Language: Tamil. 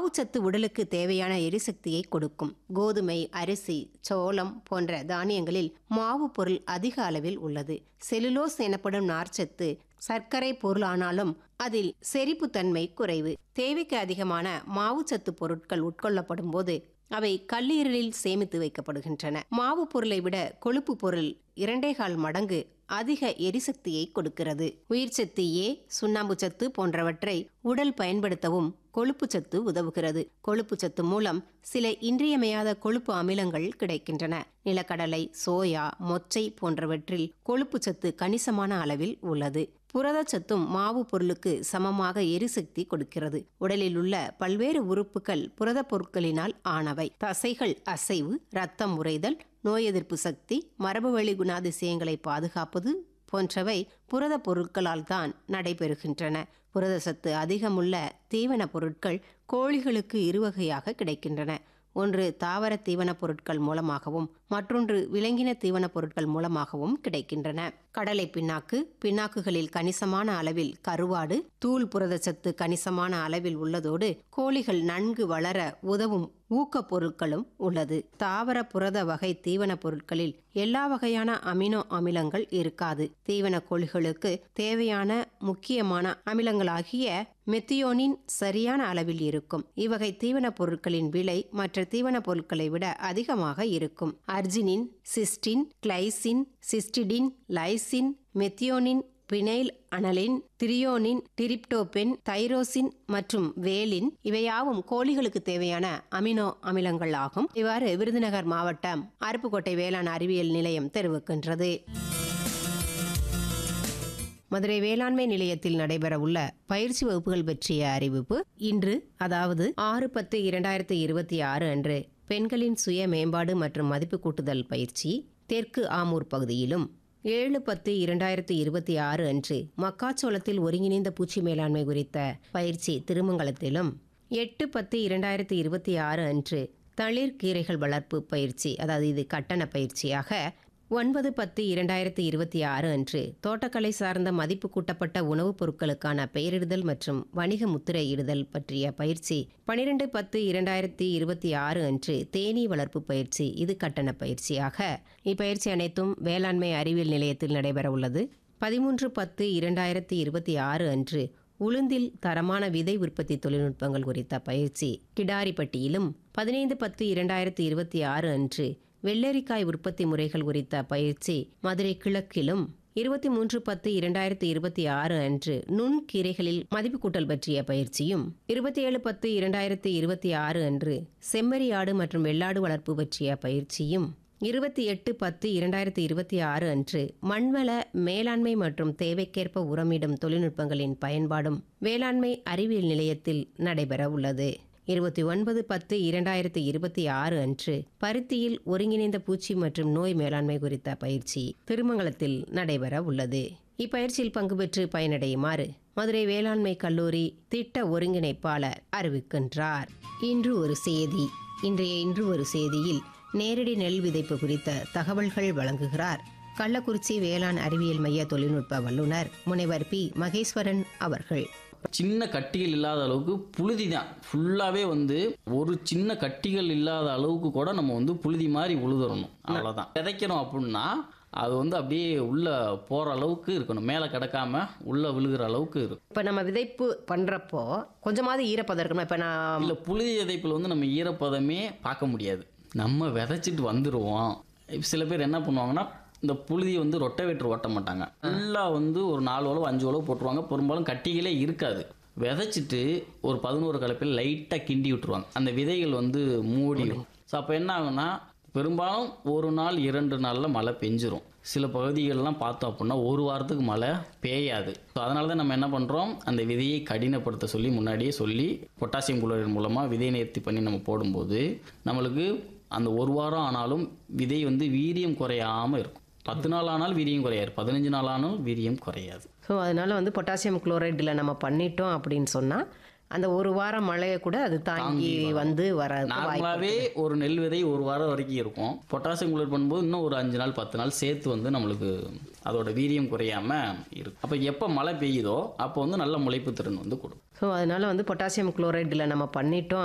மாவுச்சத்து உடலுக்கு தேவையான எரிசக்தியை கொடுக்கும். கோதுமை, அரிசி, சோளம் போன்ற தானியங்களில் மாவு பொருள் அதிக அளவில் உள்ளது. செல்லுலோஸ் எனப்படும் நார்ச்சத்து சர்க்கரை பொருளானாலும் அதில் செரிப்புத்தன்மை குறைவு. தேவைக்கு அதிகமான மாவுச்சத்து பொருட்கள் உட்கொள்ளப்படும் போது அவை கல்லீரலில் சேமித்து வைக்கப்படுகின்றன. மாவு பொருளை விட கொழுப்பு பொருள் 2.25 மடங்கு அதிக எரிசக்தியை கொடுக்கிறது. உயிர்ச்சத்து ஏ, சுண்ணாம்பு சத்து போன்றவற்றை உடல் பயன்படுத்தவும் கொழுப்பு சத்து உதவுகிறது. கொழுப்பு சத்து மூலம் சில இன்றியமையாத கொழுப்பு அமிலங்கள் கிடைக்கின்றன. நிலக்கடலை, சோயா, மொச்சை போன்றவற்றில் கொழுப்பு சத்து கணிசமான அளவில் உள்ளது. புரதச்சத்தும் மாவு பொருளுக்கு சமமாக எரிசக்தி கொடுக்கிறது. உடலில் உள்ள பல்வேறு உறுப்புகள் புரத பொருட்களினால் ஆனவை. தசைகள் அசைவு, இரத்தம் உறைதல், நோய் எதிர்ப்பு சக்தி, மரபுவழி குணாதிசயங்களை பாதுகாப்பது போன்றவை புரத பொருட்களால் தான் நடைபெறுகின்றன. புரதச்சத்து அதிகமுள்ள தீவன பொருட்கள் கோழிகளுக்கு இருவகையாக கிடைக்கின்றன. ஒன்று தாவர தீவனப் பொருட்கள் மூலமாகவும் மற்றொன்று விலங்கின தீவனப் பொருட்கள் மூலமாகவும் கிடைக்கின்றன. கடலை பிண்ணாக்கு, பிண்ணாக்குகளில் கணிசமான அளவில் கருவாடு, தூள் புரதச்சத்து கணிசமான அளவில் உள்ளதோடு கோழிகள் நன்கு வளர உதவும் ஊக்கப் பொருட்களும் உள்ளது. தாவர புரத வகை தீவன பொருட்களில் எல்லா வகையான அமினோ அமிலங்கள் இருக்காது. தீவன கோழிகளுக்கு தேவையான முக்கியமான அமிலங்களாகிய மெத்தியோனின் சரியான அளவில் இருக்கும். இவ்வகை தீவன பொருட்களின் விலை மற்ற தீவன பொருட்களை விட அதிகமாக இருக்கும். அர்ஜினின், சிஸ்டின், glycine, சிஸ்டிடின், lysine, methionine, penile அனலின், திரியோனின், டிரிப்டோபென், tyrosine மற்றும் வேலின் இவையாவும் கோழிகளுக்கு தேவையான அமினோ அமிலங்கள் ஆகும். இவ்வாறு விருதுநகர் மாவட்டம் அருப்புக்கோட்டை வேளாண் அறிவியல் நிலையம் தெரிவிக்கின்றது. மதுரை வேளாண்மை நிலையத்தில் நடைபெற உள்ள பயிற்சி வகுப்புகள் பற்றிய அறிவிப்பு இன்று, அதாவது 6/10/2026 அன்று பெண்களின் சுய மேம்பாடு மற்றும் மதிப்பு கூட்டுதல் பயிற்சி தெற்கு ஆமூர் பகுதியிலும், 7/10/2026 அன்று மக்காச்சோளத்தில் ஒருங்கிணைந்த பூச்சி மேலாண்மை குறித்த பயிற்சி திருமங்கலத்திலும், 8/10/2026 அன்று தளிர் கீரைகள் வளர்ப்பு பயிற்சி, அதாவது இது கட்டண பயிற்சியாக, 9/10/2026 அன்று தோட்டக்கலை சார்ந்த மதிப்பு கூட்டப்பட்ட உணவுப் பொருட்களுக்கான பெயரிடுதல் மற்றும் வணிக முத்திரை இடுதல் பற்றிய பயிற்சி, 12/10/2026 அன்று தேனீ வளர்ப்பு பயிற்சி, இது கட்டண பயிற்சியாக. இப்பயிற்சி அனைத்தும் வேளாண்மை அறிவியல் நிலையத்தில் நடைபெற உள்ளது. 13/10/2026 அன்று உளுந்தில் தரமான விதை உற்பத்தி தொழில்நுட்பங்கள் குறித்த பயிற்சி கிடாரிப்பட்டியிலும், 15/10/2026 அன்று வெள்ளரிக்காய் உற்பத்தி முறைகள் குறித்த பயிற்சி மதுரை கிழக்கிலும், 23/10/2026 அன்று நுண்கீரைகளில் மதிப்பு கூட்டல் பற்றிய பயிற்சியும், 27/10/2026 அன்று செம்மறி ஆடு மற்றும் வெள்ளாடு வளர்ப்பு பற்றிய பயிற்சியும், 28/10/2026 அன்று மண்வள மேலாண்மை மற்றும் தேவைக்கேற்ப உரமிடும் தொழில்நுட்பங்களின் பயன்பாடும் வேளாண்மை அறிவியல் நிலையத்தில் நடைபெற உள்ளது. 29/10/2026 அன்று பருத்தியில் ஒருங்கிணைந்த பூச்சி மற்றும் நோய் மேலாண்மை குறித்த பயிற்சி திருமங்கலத்தில் நடைபெற உள்ளது. இப்பயிற்சியில் பங்கு பெற்று பயனடையுமாறு மதுரை வேளாண்மை கல்லூரி திட்ட ஒருங்கிணைப்பாளர் அறிவிக்கின்றார். இன்று ஒரு செய்தி. இன்று ஒரு செய்தியில் நேரடி நெல் விதைப்பு குறித்த தகவல்கள் வழங்குகிறார் கள்ளக்குறிச்சி வேளாண் அறிவியல் மைய தொழில்நுட்ப வல்லுநர் முனைவர் பி. மகேஸ்வரன் அவர்கள். சின்ன கட்டிகள் இல்லாத அளவுக்கு புழுதி தான் ஃபுல்லாகவே ஒரு சின்ன கட்டிகள் இல்லாத அளவுக்கு கூட நம்ம புழுதி மாதிரி உழுதுறணும். அவ்வளோதான். விதைக்கிறோம் அப்படின்னா அது அப்படியே உள்ள போகிற அளவுக்கு இருக்கணும், மேலே கிடக்காம உள்ள விழுகிற அளவுக்கு இருக்கும். இப்போ நம்ம விதைப்பு பண்ணுறப்போ கொஞ்சமாவது ஈரப்பதம் இருக்கணும். இப்போ நான் இல்லை, புழுதி விதைப்பில் நம்ம ஈரப்பதமே பார்க்க முடியாது. நம்ம விதைச்சிட்டு வந்துடுவோம். சில பேர் என்ன பண்ணுவாங்கன்னா, இந்த புழுதியை ரொட்டவேட்டர் ஓட்ட மாட்டாங்க. ஃபுல்லாக ஒரு 4 உழவு 5 உழவு போட்டுருவாங்க. பெரும்பாலும் கட்டிகளே இருக்காது. விதைச்சிட்டு ஒரு 11 கலப்பில் லைட்டாக கிண்டி விட்டுருவாங்க. அந்த விதைகள் மூடிடும். ஸோ அப்போ என்ன ஆகுன்னா, பெரும்பாலும் 1 நாள் 2 நாளில் மழை பெஞ்சிரும். சில பகுதிகளெலாம் பார்த்தோம் அப்படின்னா 1 வாரத்துக்கு மழை பெய்யாது. ஸோ அதனால தான் நம்ம என்ன பண்ணுறோம், அந்த விதையை கடினப்படுத்த சொல்லி முன்னாடியே சொல்லி பொட்டாசியம் குளோரைடு மூலமாக விதை நேர்த்தி பண்ணி நம்ம போடும்போது நம்மளுக்கு அந்த 1 வாரம் ஆனாலும் விதை வீரியம் குறையாமல் இருக்கும். 10 நாள் ஆனாலும் வீரியம் குறையாது, 15 நாள் ஆனாலும் வீரியம் குறையாது. ஸோ அதனால் பொட்டாசியம் குளோரைடில் நம்ம பண்ணிட்டோம் அப்படின்னு சொன்னால் அந்த 1 வாரம் மழையை கூட அது தாங்கி வர. நார்மலாகவே ஒரு நெல் விதை 1 வாரம் வரைக்கும் இருக்கும். பொட்டாசியம் குளோரைட் பண்ணும்போது இன்னும் ஒரு 5 நாள் 10 நாள் சேர்த்து நம்மளுக்கு அதோட வீரியம் குறையாமல் இருக்கும். அப்போ எப்போ மழை பெய்யுதோ அப்போ நல்ல முளைப்பு திறன் கொடுக்கும். ஸோ அதனால் பொட்டாசியம் குளோரைடில் நம்ம பண்ணிட்டோம்